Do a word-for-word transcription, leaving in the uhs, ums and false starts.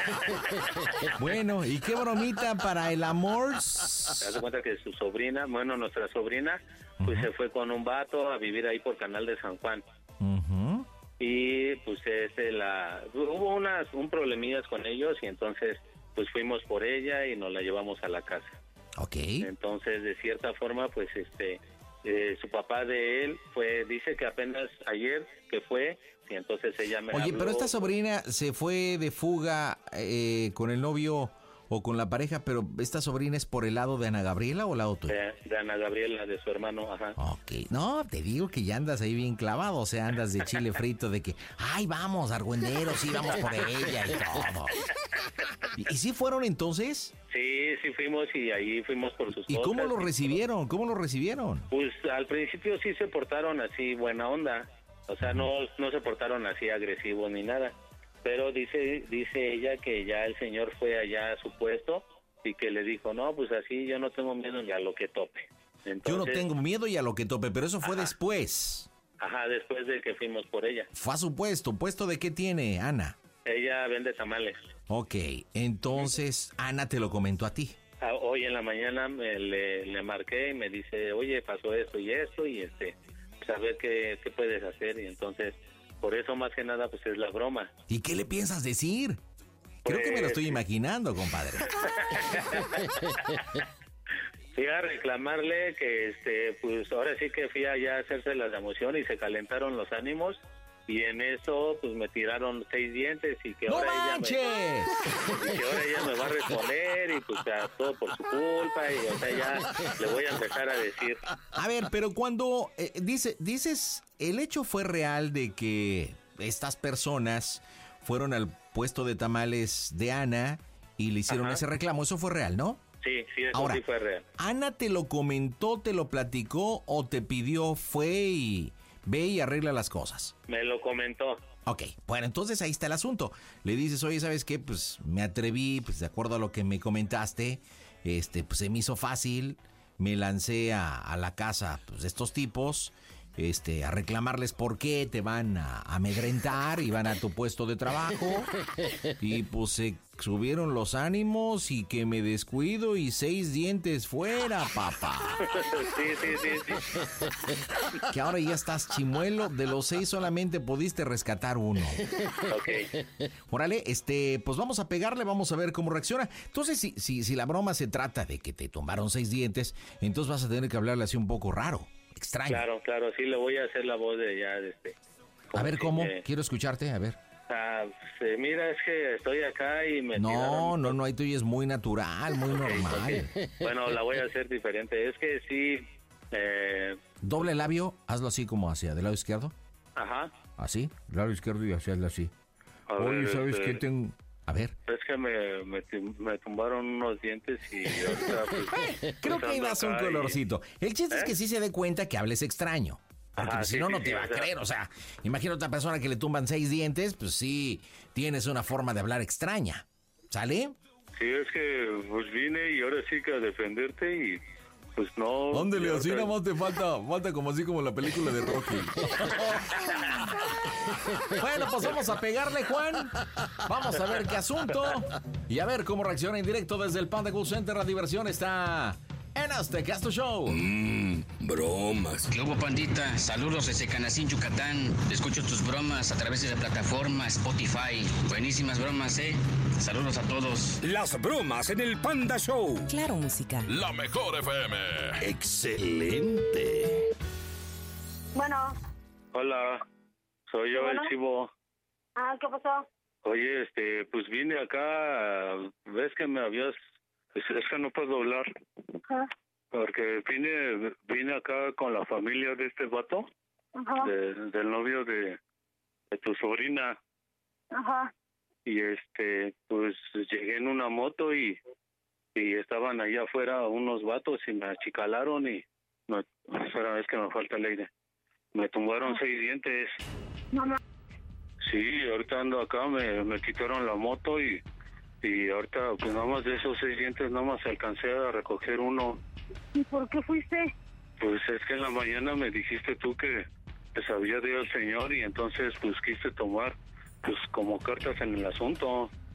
Bueno, ¿y qué bromita para el amor? Te das cuenta que su sobrina, bueno, nuestra sobrina, pues uh-huh. se fue con un vato a vivir ahí por Canal de San Juan. Uh-huh. Y pues este, la, hubo unas, un problemillas con ellos y entonces pues fuimos por ella y nos la llevamos a la casa. Ok. Entonces, de cierta forma, pues este... Eh, su papá de él fue, dice que apenas ayer que fue, y entonces ella me Oye, habló. pero esta sobrina se fue de fuga eh, con el novio o con la pareja, pero esta sobrina es por el lado de Ana Gabriela o lado tuyo. De, de Ana Gabriela, de su hermano, ajá. Ok, no, te digo que ya andas ahí bien clavado, o sea, andas de chile frito de que, ay, vamos, argüenderos, sí, vamos por ella y todo. ¿Y, y sí fueron entonces? Sí, sí fuimos y ahí fuimos por sus ¿Y cosas. ¿Y cómo lo recibieron? ¿Cómo lo recibieron? Pues al principio sí se portaron así buena onda, o sea, no, no se portaron así agresivos ni nada. Pero dice dice ella que ya el señor fue allá a su puesto y que le dijo, no, pues así yo no tengo miedo ni a lo que tope. Entonces, yo no tengo miedo y a lo que tope, pero eso fue ajá. después. Ajá, después de que fuimos por ella. Fue a su puesto. ¿Puesto de qué tiene, Ana? Ella vende tamales. Ok, entonces Ana te lo comentó a ti. Ah, hoy en la mañana me, le, le marqué y me dice, oye, pasó esto y esto y este, pues a ver qué, qué puedes hacer. Y entonces... Por eso, más que nada, pues es la broma. ¿Y qué le piensas decir? Creo pues... que me lo estoy imaginando, compadre. Fui a reclamarle que, este, pues ahora sí que fui allá a hacerse la emoción y se calentaron los ánimos. Y en eso, pues me tiraron seis dientes y que ¡No ahora manches! ella me, y que ahora ella me va a responder y pues a todo por su culpa y o sea ya le voy a empezar a decir. A ver, pero cuando eh, dice, dices, el hecho fue real de que estas personas fueron al puesto de tamales de Ana y le hicieron Ajá. ese reclamo, eso fue real, ¿no? Sí, sí, eso ahora, sí fue real. ¿Ana te lo comentó, te lo platicó o te pidió, fue y... ve y arregla las cosas? Me lo comentó. Ok, bueno, entonces ahí está el asunto. Le dices, oye, ¿sabes qué? Pues me atreví, pues de acuerdo a lo que me comentaste, este, pues se me hizo fácil, me lancé a, a la casa pues, de estos tipos, este, a reclamarles por qué te van a amedrentar y van a tu puesto de trabajo. Y pues se subieron los ánimos y que me descuido y seis dientes fuera, papá. Sí, sí, sí, sí. Que ahora ya estás chimuelo, de los seis solamente pudiste rescatar uno. Ok. Órale, este, pues vamos a pegarle, vamos a ver cómo reacciona. Entonces, si, si, si la broma se trata de que te tumbaron seis dientes, entonces vas a tener que hablarle así un poco raro. Extraño. Claro, claro, sí, le voy a hacer la voz de ya de este. A ver, ¿cómo? Me... Quiero escucharte, a ver. Ah, pues, mira, es que estoy acá y me No, tiraron... no, no, ahí tuyo es muy natural, muy okay, normal. Okay. Bueno, la voy a hacer diferente, es que sí... Eh... Doble labio, hazlo así como hacia del lado izquierdo. Ajá. Así, lado izquierdo y hacia así. A Oye, ver, ¿sabes este... qué tengo...? A ver. Es que me, me, me tumbaron unos dientes y... Ahorita, pues, creo que ahí das un colorcito. Y... El chiste ¿Eh? es que sí se dé cuenta que hables extraño. Porque Ajá, pues, sí, si no, sí, no te sí, va a creer. O sea, imagina otra persona que le tumban seis dientes, pues sí, tienes una forma de hablar extraña. ¿Sale? Sí, es que pues vine y ahora sí que a defenderte y... Pues no... Ándale, así nada más te falta, falta como así como la película de Rocky. Bueno, pues vamos a pegarle, Juan. Vamos a ver qué asunto. Y a ver cómo reacciona en directo desde el Panda Cool Center. La diversión está en Azteca Show. Mmm, bromas. ¿Qué hubo, pandita? Saludos desde Canacín, Yucatán. Escucho tus bromas a través de la plataforma Spotify. Buenísimas bromas, ¿eh? Saludos a todos. Las bromas en el Panda Show. Claro, música. La mejor F M. Excelente. Bueno. Hola, soy yo bueno. el Chivo. Ah, ¿qué pasó? Oye, este, pues vine acá, ves que me habías... Es, es que no puedo hablar. Ajá. Porque vine vine acá con la familia de este vato. Ajá. De, del novio de, de tu sobrina. Ajá. Y este, pues llegué en una moto y, y estaban allá afuera unos vatos y me achicalaron y... No, espera, es que me falta el aire. Me tumbaron Ajá. seis dientes. Mamá. Sí, ahorita ando acá, me, me quitaron la moto y... Y ahorita, pues nada más de esos seis dientes, nada más alcancé a recoger uno. ¿Y por qué fuiste? Pues es que en la mañana me dijiste tú que te sabía de el señor y entonces pues quise tomar, pues como cartas en el asunto.